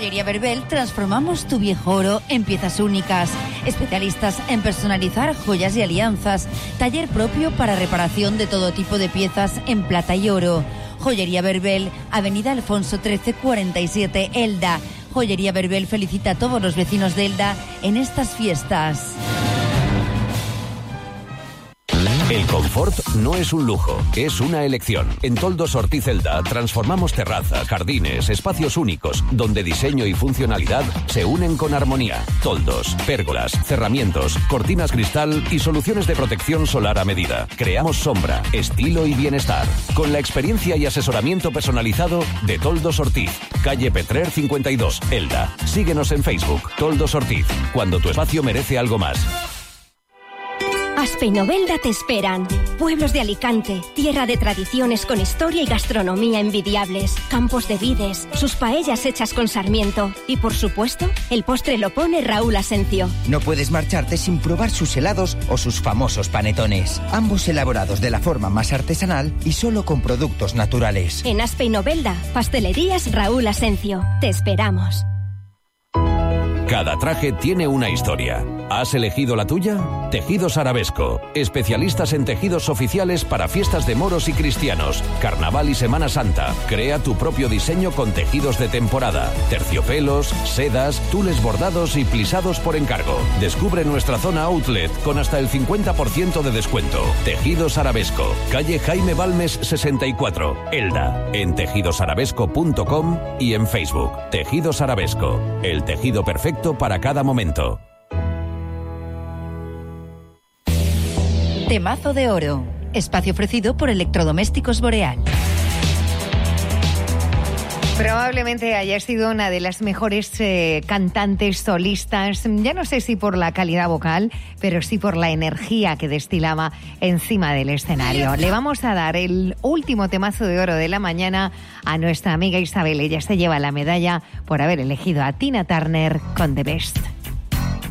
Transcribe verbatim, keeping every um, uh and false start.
Joyería Verbel, transformamos tu viejo oro en piezas únicas. Especialistas en personalizar joyas y alianzas. Taller propio para reparación de todo tipo de piezas en plata y oro. Joyería Verbel, Avenida Alfonso trece cuarenta y siete, Elda. Joyería Verbel felicita a todos los vecinos de Elda en estas fiestas. El confort no es un lujo, es una elección. En Toldos Ortiz Elda transformamos terrazas, jardines, espacios únicos, donde diseño y funcionalidad se unen con armonía. Toldos, pérgolas, cerramientos, cortinas cristal y soluciones de protección solar a medida. Creamos sombra, estilo y bienestar. Con la experiencia y asesoramiento personalizado de Toldos Ortiz, calle Petrer cincuenta y dos, Elda. Síguenos en Facebook, Toldos Ortiz, cuando tu espacio merece algo más. Aspe y Novelda te esperan. Pueblos de Alicante, tierra de tradiciones con historia y gastronomía envidiables, campos de vides, sus paellas hechas con sarmiento y, por supuesto, el postre lo pone Raúl Asencio. No puedes marcharte sin probar sus helados o sus famosos panetones, ambos elaborados de la forma más artesanal y solo con productos naturales. En Aspe y Novelda, pastelerías Raúl Asencio. Te esperamos. Cada traje tiene una historia. ¿Has elegido la tuya? Tejidos Arabesco. Especialistas en tejidos oficiales para fiestas de moros y cristianos, Carnaval y Semana Santa. Crea tu propio diseño con tejidos de temporada. Terciopelos, sedas, tules bordados y plisados por encargo. Descubre nuestra zona outlet con hasta el cincuenta por ciento de descuento. Tejidos Arabesco. Calle Jaime Balmes sesenta y cuatro, Elda. En tejidos arabesco punto com y en Facebook. Tejidos Arabesco. El tejido perfecto para cada momento. Temazo de oro. Espacio ofrecido por Electrodomésticos Boreal. Probablemente haya sido una de las mejores eh, cantantes solistas, ya no sé si por la calidad vocal, pero sí por la energía que destilaba encima del escenario. Le vamos a dar el último temazo de oro de la mañana a nuestra amiga Isabel. Ella se lleva la medalla por haber elegido a Tina Turner con The Best.